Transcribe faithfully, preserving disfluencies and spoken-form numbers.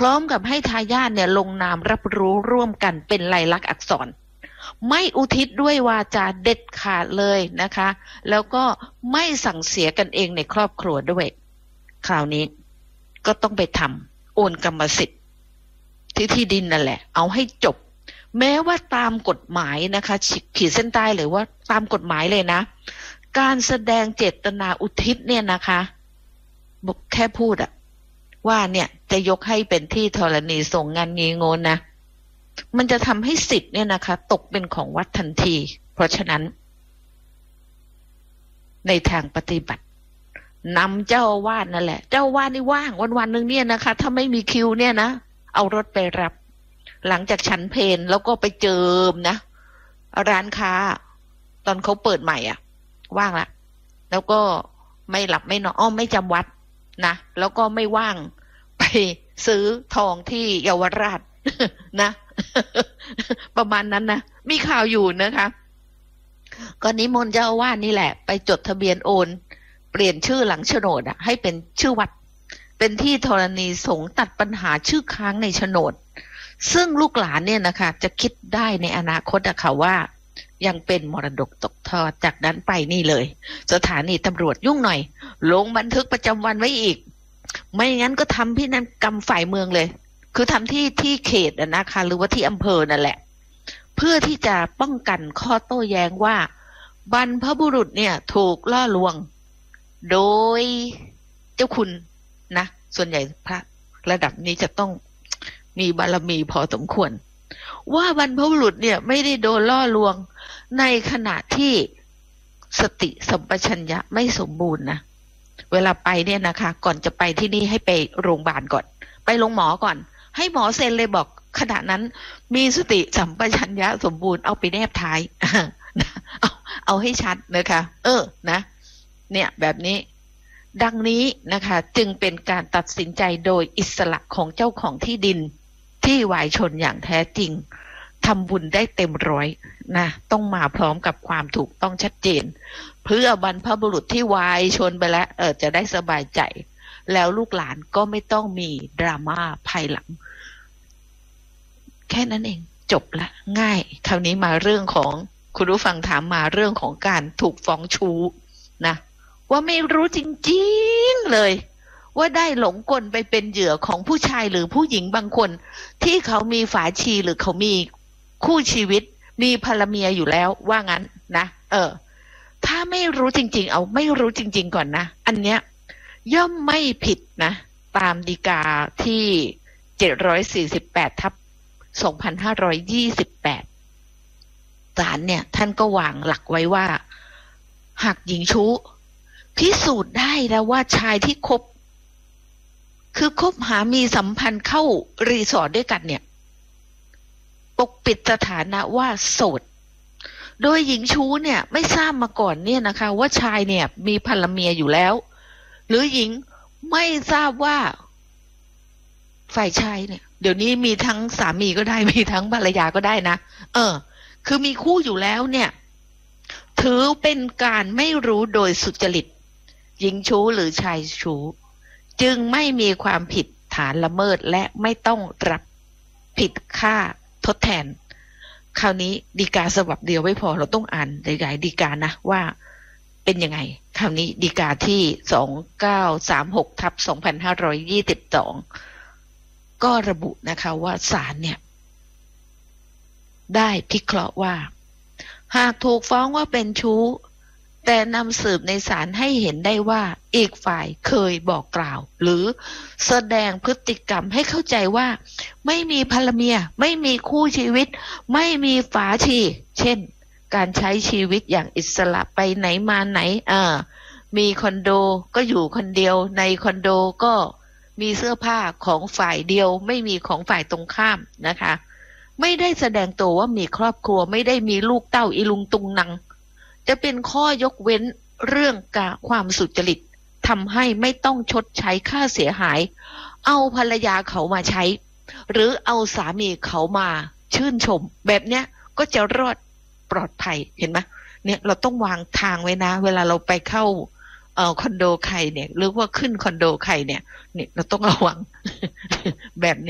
ร้อมกับให้ทายาทเนี่ยลงนามรับรู้ร่วมกันเป็นลายลักษณ์อักษรไม่อุทิศด้วยวาจาเด็ดขาดเลยนะคะแล้วก็ไม่สั่งเสียกันเองในครอบครัวด้วยคราวนี้ก็ต้องไปทำโอนกรรมสิทธิ์ที่ที่ดินนั่นแหละเอาให้จบแม้ว่าตามกฎหมายนะคะขีดเส้นใต้เลยว่าตามกฎหมายเลยนะการแสดงเจตนาอุทิศเนี่ยนะคะบอกแค่พูดอะว่าเนี่ยจะยกให้เป็นที่ธรณีสงฆ์งานงีโงนนะมันจะทำให้สิทธิ์เนี่ยนะคะตกเป็นของวัดทันทีเพราะฉะนั้นในทางปฏิบัตินำเจ้าอาวาสนั่นแหละเจ้าอาวาสนี่ว่างวันๆนึงเนี่ยนะคะถ้าไม่มีคิวเนี่ยนะเอารถไปรับหลังจากฉันเพลแล้วก็ไปเจิมนะร้านค้าตอนเขาเปิดใหม่อ่ะว่างละแล้วก็ไม่หลับไม่นอนอ้อไม่จำวัดนะแล้วก็ไม่ว่างไปซื้อทองที่เยาวราชนะ ประมาณนั้นนะมีข่าวอยู่นะคะก็นิมนต์เจ้าอาวาสนี่แหละไปจดทะเบียนโอนเปลี่ยนชื่อหลังโฉนดอ่ะให้เป็นชื่อวัดเป็นที่ธรณีสงฆ์ตัดปัญหาชื่อค้างในโฉนดซึ่งลูกหลานเนี่ยนะคะจะคิดได้ในอนาคตอะค่ะว่ายังเป็นมรดกตกทอดจากนั้นไปนี่เลยสถานีตำรวจยุ่งหน่อยลงบันทึกประจำวันไว้อีกไม่งั้นก็ทำพินัยกรรมฝ่ายเมืองเลยคือทำที่ที่เขตนะคะหรือว่าที่อำเภอนั่นแหละเพื่อที่จะป้องกันข้อโต้แย้งว่าบรรพบุรุษเนี่ยถูกล่อลวงโดยเจ้าคุณนะส่วนใหญ่พระระดับนี้จะต้องมีบารมีพอสมควรว่าบรรพบุรุษเนี่ยไม่ได้โดนล่อลวงในขณะที่สติสัมปชัญญะไม่สมบูรณ์นะเวลาไปเนี่ยนะคะก่อนจะไปที่นี่ให้ไปโรงพยาบาลก่อนไปโรงหมอก่อนให้หมอเซ็นเลยบอกขณะนั้นมีสติสัมปชัญญะสมบูรณ์เอาไปแนบท้าย เอาเอาให้ชัดนะคะเออนะเนี่ยแบบนี้ดังนี้นะคะจึงเป็นการตัดสินใจโดยอิสระของเจ้าของที่ดินที่วายชนอย่างแท้จริงทำบุญได้เต็มร้อยนะต้องมาพร้อมกับความถูกต้องชัดเจนเพื่อบรรพบุรุษที่วายชนไปแล้วเออจะได้สบายใจแล้วลูกหลานก็ไม่ต้องมีดราม่าภายหลังแค่นั้นเองจบละง่ายคราวนี้มาเรื่องของคุณผู้ฟังถามมาเรื่องของการถูกฟ้องชู้นะว่าไม่รู้จริงๆเลยว่าได้หลงกลไปเป็นเหยื่อของผู้ชายหรือผู้หญิงบางคนที่เขามีฝาชีหรือเขามีคู่ชีวิตมีภรรเมียอยู่แล้วว่างั้นนะเออถ้าไม่รู้จริงๆเอาไม่รู้จริงๆก่อนนะอันเนี้ยย่อมไม่ผิดนะตามฎีกาที่เจ็ดร้อยสี่สิบแปดทับสองพันห้าร้อยยี่สิบแปดศาลเนี่ยท่านก็วางหลักไว้ว่าหากหญิงชู้พิสูจน์ได้แล้วว่าชายที่คบคือคบหามีสัมพันธ์เข้ารีสอร์ทด้วยกันเนี่ยปกปิดสถานะว่าโสดโดยหญิงชู้เนี่ยไม่ทราบมาก่อนเนี่ยนะคะว่าชายเนี่ยมีภรรเมียอยู่แล้วหรือหญิงไม่ทราบว่าฝ่ายชายเนี่ยเดี๋ยวนี้มีทั้งสามีก็ได้มีทั้งภรรยาก็ได้นะเออคือมีคู่อยู่แล้วเนี่ยถือเป็นการไม่รู้โดยสุจริตหญิงชู้หรือชายชู้จึงไม่มีความผิดฐานละเมิดและไม่ต้องรับผิดค่าทดแทนคราวนี้ฎีกาฉบับเดียวไม่พอเราต้องอ่านหลายๆฎีกานะว่าเป็นยังไงคราวนี้ฎีกาที่สองพันเก้าร้อยสามสิบหกทับสองพันห้าร้อยยี่สิบสองก็ระบุนะคะว่าศาลเนี่ยได้พิเคราะห์ว่าหากถูกฟ้องว่าเป็นชู้แต่นำสืบในศาลให้เห็นได้ว่าอีกฝ่ายเคยบอกกล่าวหรือแสดงพฤติกรรมให้เข้าใจว่าไม่มีภรรเมียไม่มีคู่ชีวิตไม่มีฝาชีเช่นการใช้ชีวิตอย่างอิสระไปไหนมาไหนอ่ามีคอนโดก็อยู่คนเดียวในคอนโดก็มีเสื้อผ้าของฝ่ายเดียวไม่มีของฝ่ายตรงข้ามนะคะไม่ได้แสดงตัวว่ามีครอบครัวไม่ได้มีลูกเต้าอีลุงตุงนังจะเป็นข้อยกเว้นเรื่องการความสุจริตทำให้ไม่ต้องชดใช้ค่าเสียหายเอาภรรยาเขามาใช้หรือเอาสามีเขามาชื่นชมแบบเนี้ยก็จะรอดปลอดภัยเห็นไหมเนี่ยเราต้องวางทางไว้นะเวลาเราไปเข้าเอ่อคอนโดใครเนี่ยหรือว่าขึ้นคอนโดใครเนี่ยเนี่ยเราต้องระวังแบบนี้